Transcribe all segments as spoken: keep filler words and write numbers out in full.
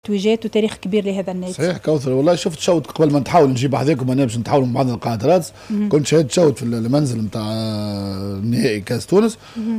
تويجات وتاريخ كبير لهذا النادي. صحيح كوثر، والله شفت شوط قبل ما نحاول نجيب هذاك وما نجمش نتحاولوا مع بعض القاعات، كنت شاهدت شوط في المنزل نتاع نهائي كاس تونس.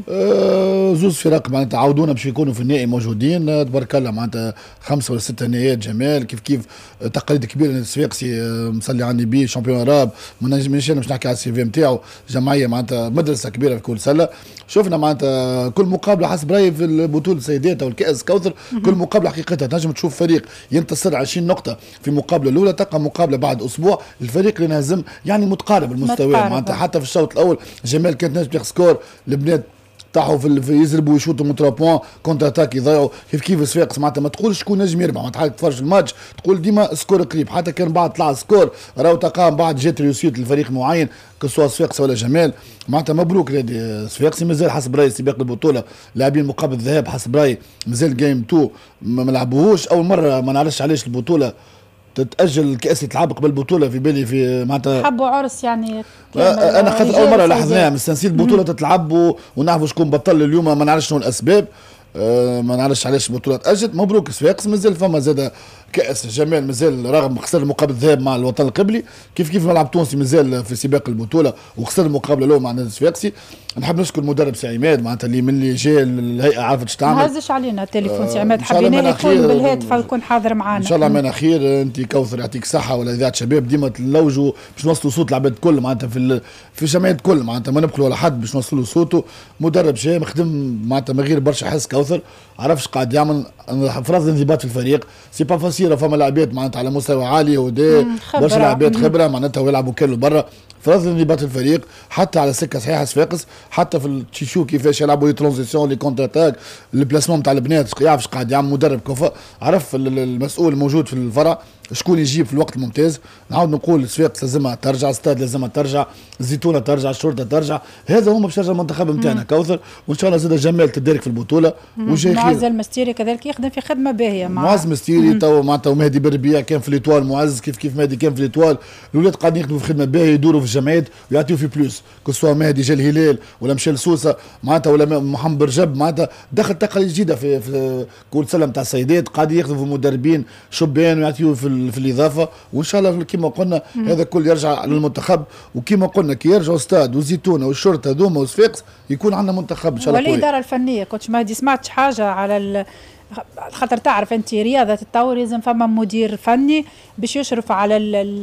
آه زوز فرق معناتها عودونا باش يكونوا في النهائي موجودين، آه تبارك الله معناتها خمسه ولا سته نهائيات جمال كيف كيف. تقاليد كبيره الصفاقسي آه مصلي على النبي شامبيون راب، ما نجمش باش نحكي على السي في نتاعو، جمعيه معناتها مدرسه كبيره في كل سله. شفنا معناتها كل مقابله حسب رايي في البطوله السيدات او الكاس كوثر، كل مقابله حقيقتها تنجم تشوف فريق ينتصر عشرين نقطة في المقابلة الأولى، تلقى مقابلة بعد أسبوع الفريق اللي نهزم يعني متقارب المستوى معناتها. حتى في الشوط الأول جمال كانت نجم تاخذ سكور، البنات طاحوا في, في يزربوا ويشوطوا من تروا بوان كونتر اتاك يضيعوا كيف كيف صفاقس معناتها ما تقولش شكون نجم يربح، معناتها تفرج الماتش تقول ديما سكور قريب. حتى كان بعد طلع سكور راهو تلقاه بعد جات ريوسيت لفريق معين كسوا صفاقس ولا جمال. معناتها مبروك نادي صفاقسي، مازال حسب رايي سباق البطوله لاعبين مقابل الذهاب حسب رايي مازال جيم اثنين ما لعبوهوش. اول مره ما نعرفش علاش البطوله تتاجل، الكاس يتلعب قبل البطوله في بالي في معناتها حبوا عرس يعني. انا خاطر اول مره لاحظناها مستنسيت البطوله تتلعب ونعرفوا شكون بطل اليوم، ما نعرفش شنو الاسباب، أه ما نعرفش علاش البطوله تاجلت. مبروك صفاقس، مازال فما زاد كاس جمال مازال رغم خسر مقابل الذهاب مع الوطن القبلي كيف كيف الملعب التونسي مازال في سباق البطوله وخسر المقابله الاولى مع النادي الصفاقسي. نحب نشكر المدرب سي عماد معناتها اللي من اللي جا الهيئه عرفت اش تعمل. ما هزش علينا التليفون سي عماد، حبينا يكون بالهاتف يكون حاضر معنا ان شاء الله. من خير انت كوثر يعطيك صحه ولا اذاعه شباب ديما تلوجوا باش نوصلوا صوت العباد الكل معناتها في في جمعيه الكل معناتها ما نبخلوا على حد باش نوصلوا صوته. مدرب شام خدم معناتها من غير برشا حس كوثر، عرفش قاعد يعمل فرض انضباط في الفريق سي با فاسيل. فما لاعبات معناتها على مستوى عالي ودي برشا لاعبات خبره معناتها ويلعبوا كانوا برا، فرض انضباط الفريق حتى على سكه صحيحه صفاقس، حتى في التشيشو كيفاش يلعبوا لي ترانزيسيون لي كونتر اتاك البلاسمون نتاع البنات يعرف قاعد يعمل مدرب كفاء، عرف المسؤول الموجود في الفرع شكون يجيب في الوقت الممتاز. نعاود نقول صفاقس لازمها ترجع، ستاد لازمها ترجع، الزيتونه ترجع، الشرطه ترجع، هذا هما باش يرجع المنتخب نتاعنا كوثر. وان شاء الله زاد جمال تدارك في البطوله وجاي خير. معز المستيري كذلك يخدم في خدمه باهيه مع معز مستيري تو معناتها ومهدي بربيع كان في ليتوال، معز كيف كيف مهدي كان في ليتوال، الاولاد قاعدين يخدموا في خدمه باهيه يدوروا في الجمعيات ويعطيوا في بلوس كسوا مهدي جا الهلال ولا مشى لسوسه معناتها ولا محمد برجب معناتها دخل تقاليد جديده في, في كل سلم تاع السيدات قاعدين يخدموا في مدربين شبان ويعطيوا في, في الاضافه. وان شاء الله كما قلنا مم. هذا كل يرجع للمنتخب، وكما قلنا كي يرجعوا استاد والزيتونه والشرطه هذوما وصفاقس يكون عندنا منتخب ان شاء الله. والاداره الفنيه كنت ما سمعتش حاجه على ال... خاطر تعرف انت رياضه التطور لازم فما مدير فني باش يشرف على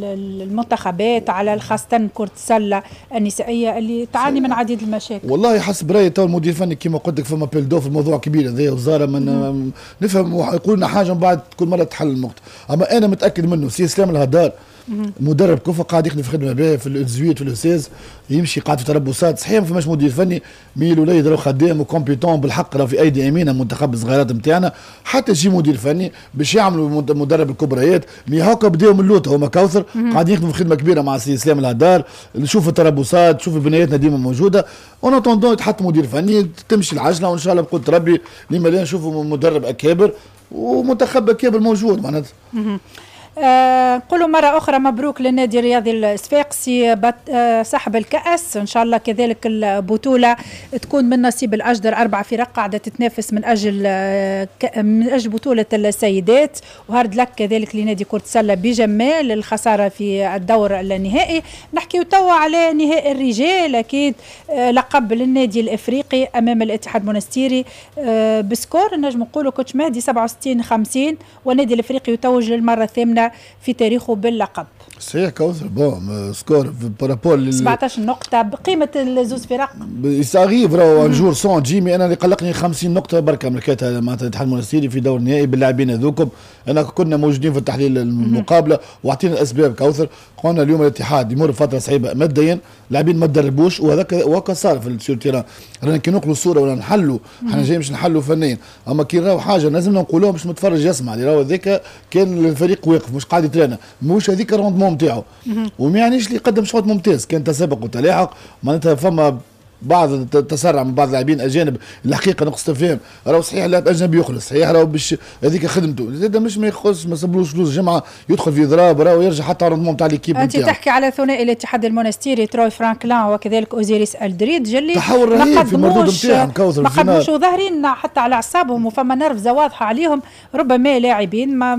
المنتخبات على خاصه كره السله النسائيه اللي تعاني من عديد المشاكل. والله حسب رايي تو المدير الفني كما قلت لك فما بيلدو في الموضوع كبير هذا وزاره من نفهم يقول لنا حاجه من بعد كل مره تحل النقطه. اما انا متاكد منه سي اسلام الهدار مدرب كفا قاعد يخدم في خدمه باهيه في الزويت في الاستاذ يمشي قاعد في تربصات صحيح ما فماش مدير فني مي الوليد راه خدام وكومبيتون بالحق راه في ايدي يمينه منتخب الصغيرات نتاعنا حتى يجي مدير فني باش يعملوا مدرب الكبريات مي هاكا بداوا من اللوطه هما كوثر قاعدين يخدموا في خدمه كبيره مع سي اسلام الهدار. نشوف التربصات نشوف بنياتنا ديما موجوده اون اتوندون يتحط مدير فني تمشي العجله وان شاء الله بقدره ربي لما لا نشوفوا مدرب اكابر ومنتخب اكابر موجود معناتها. نقولوا آه مرة أخرى مبروك للنادي الرياضي الصفاقسي آه سحب الكأس إن شاء الله. كذلك البطولة تكون من نصيب الأجدر، أربع فرق قاعدة تتنافس من أجل آه من أجل بطولة السيدات، وهارد لك كذلك لنادي كرة السلة بجمال الخسارة في الدور النهائي. نحكي توا على نهائي الرجال أكيد آه لقب للنادي الإفريقي أمام الاتحاد المونستيري آه بسكور نجم نقولوا كوتش مهدي سبعة وستين خمسين، والنادي الإفريقي يتوج للمرة الثامنة في تاريخه باللقب. صحيح كوثر بون سكور بارابول سبعطاش نقطة بقيمة الزوز فرق يساغيف راهو ان جور سون جيمي. انا اللي قلقني خمسين نقطة بركة من حكاية معناتها الاتحاد المونستيري في دور النهائي باللاعبين هذوكم. انا كنا موجودين في التحليل المقابلة واعطينا الاسباب كوثر، قلنا اليوم الاتحاد يمر فترة صعيبة ماديا، لاعبين ما تدربوش وهذاك وهكا صار في السيرتيران. رانا كي نقلوا الصورة ولا نحلوا احنا جايين باش نحلوا فنيا، اما كي نراو حاجة لازمنا نقولوها باش المتفرج يسمع اللي راهو هذاك كان الفريق واقف مش قاعد يترانا مش هذيك الروندمون نتاعو وما يعنيش اللي يقدم شوط ممتاز كان تسابق وتلاحق معناتها فما بعض التسرع من بعض اللاعبين اجانب الحقيقه نقص تفاهم، راهو صحيح لاعب اجنبي يخلص صحيح راهو باش هذيك خدمته زاد مش ما يخلص ما صبلوش فلوس جمعه يدخل في ضراب راهو يرجع حتى على الروندمون تاع ليكيب. انت تحكي على ثنائي الاتحاد المونستيري تروي فرانكلان وكذلك اوزيريس الدريد اللي تحول رهيب في المردود نتاعهم ما قدموش ظاهرين حتى على اعصابهم وفما نرفزه واضحه عليهم، ربما لاعبين ما